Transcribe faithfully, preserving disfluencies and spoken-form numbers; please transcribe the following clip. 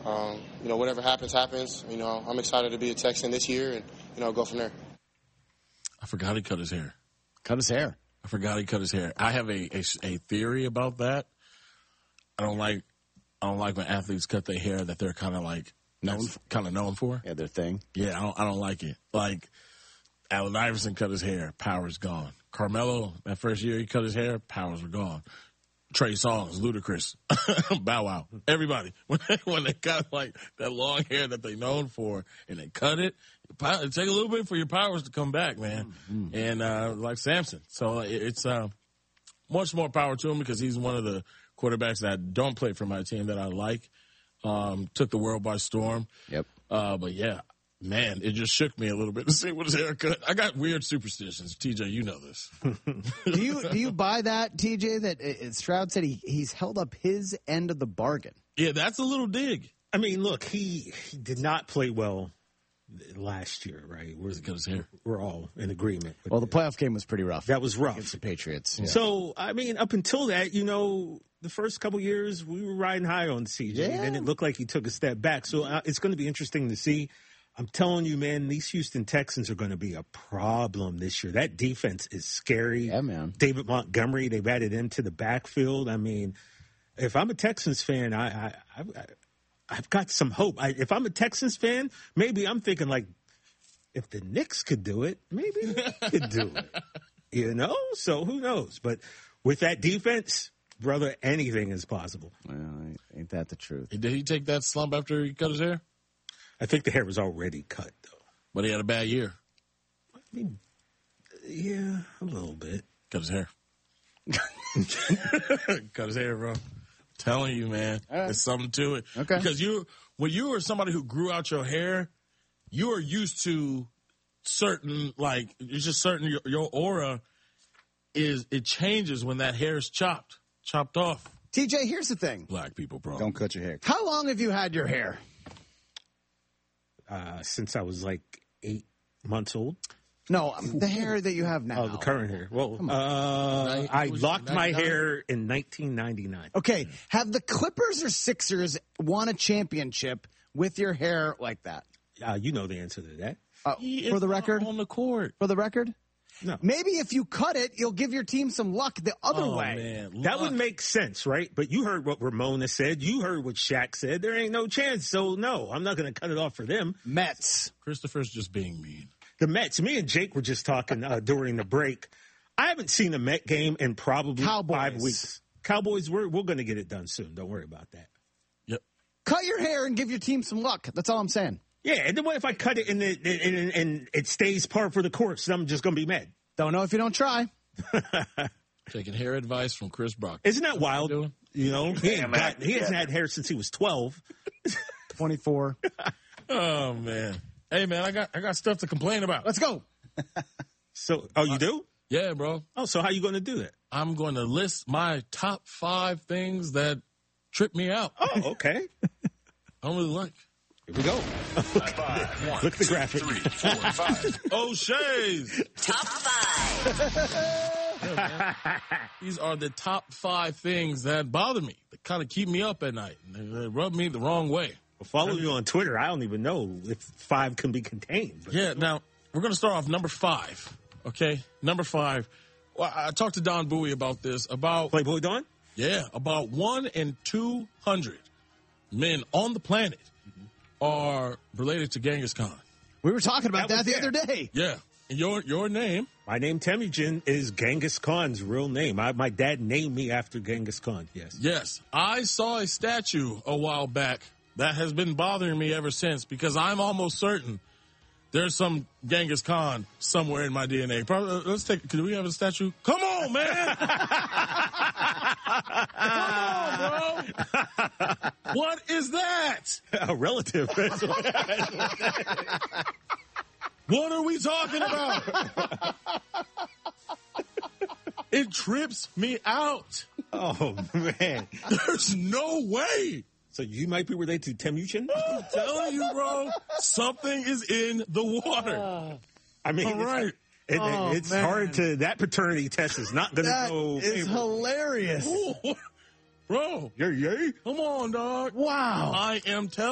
um, you know, whatever happens, happens. You know, I'm excited to be a Texan this year and, you know, go from there. I forgot he cut his hair. Cut his hair. I forgot he cut his hair. I have a, a, a theory about that. I don't like I don't like when athletes cut their hair that they're kind of like known kind of known for. Yeah, their thing. Yeah, I don't I don't like it. Like Allen Iverson cut his hair, power's gone. Carmelo, that first year he cut his hair, powers were gone. Trey Songz, Ludacris, Bow Wow, everybody. When they, when they got like that long hair that they known for and they cut it, it take a little bit for your powers to come back, man. Mm-hmm. And uh, like Samson. So it, it's uh, much more power to him because he's one of the quarterbacks that don't play for my team that I like. Um, took the world by storm. Yep. Uh, but yeah, man, it just shook me a little bit to see what his haircut. I got weird superstitions. T J, you know this. do you do you buy that, T J, that uh, Stroud said he, he's held up his end of the bargain? Yeah, that's a little dig. I mean, look, he, he did not play well last year, right? We're, his hair. we're all in agreement. Well, the playoff game was pretty rough. That was rough. Against the Patriots. Yeah. So, I mean, up until that, you know, the first couple years, we were riding high on C J, Yeah. and it looked like he took a step back. So uh, it's going to be interesting to see. I'm telling you, man, these Houston Texans are going to be a problem this year. That defense is scary. Yeah, man. David Montgomery, they've added him to the backfield. I mean, if I'm a Texans fan, I, I, I, I've got some hope. I, if I'm a Texans fan, maybe I'm thinking like, if the Knicks could do it, maybe we could do it. You know? So who knows? But with that defense, brother, anything is possible. Well, ain't that the truth? Did he take that slump after he cut his hair? I think the hair was already cut, though. But he had a bad year. I mean, yeah, a little bit. Cut his hair. Cut his hair, bro. I'm telling you, man. Right. There's something to it. Okay. Because you, when you are somebody who grew out your hair, you are used to certain, like, it's just certain, your, your aura is, it changes when that hair is chopped, chopped off. T J, here's the thing. Black people, bro. Don't cut your hair. How long have you had your hair? Uh, since I was like eight months old. No, the hair that you have now. Oh, the current hair. Well, Come uh, I was it locked my ninety-nine? hair in nineteen ninety-nine. Okay, have the Clippers or Sixers won a championship with your hair like that? Uh, you know the answer to that. Uh, He for is the not record? on the court. For the record? No. Maybe if you cut it, you'll give your team some luck the other Oh, way. man. That Luck. would make sense, right? But you heard what Ramona said. You heard what Shaq said. There ain't no chance. So, no, I'm not going to cut it off for them. Mets. Christopher's just being mean. The Mets, me and Jake were just talking uh, during the break. I haven't seen a Met game in probably Cowboys. five weeks. Cowboys, we're, we're going to get it done soon. Don't worry about that. Yep. Cut your hair and give your team some luck. That's all I'm saying. Yeah, and then what if I cut it and it, and, and, and it stays par for the course? I'm just going to be mad. Don't know if you don't try. Taking hair advice from Chris Brock. Isn't that wild? Doing? You know, he, ain't got, he hasn't had hair since he was twelve. twenty-four. Oh, man. Hey, man, I got I got stuff to complain about. Let's go. So, oh, you do? Yeah, bro. Oh, so how you going to do that? I'm going to list my top five things that trip me out. Oh, okay. I don't really like. Here we go. Five. One, Look at the two, graphic. Three, four, five. O'Shea's. Top five. These are the top five things that bother me, that kind of keep me up at night. They, they rub me the wrong way. Well, follow you on Twitter. I don't even know if five can be contained. But Yeah, now, we're going to start off number five, okay? Number five. Well, I talked to Don Bowie about this, about, Playboy Dawn? yeah, about one in two hundred men on the planet are related to Genghis Khan. We were talking about That that, was the there. other day. Yeah. And your, your name, My name, Temujin, is Genghis Khan's real name. I, my dad named me after Genghis Khan, yes. yes, I saw a statue a while back that has been bothering me ever since because I'm almost certain there's some Genghis Khan somewhere in my D N A. Probably, let's take, could we have a statue? Come on, man! Come on, bro! What is that? A relative. What are we talking about? It trips me out. Oh, man. There's no way. So you might be related to Temujin? I'm telling you, bro, something is in the water. I mean, All right. it's, it, Oh, it's man. hard to, that paternity test is not going to That go. is favorable. hilarious. Bro, Yay, yay. come on, dog. Wow. I am telling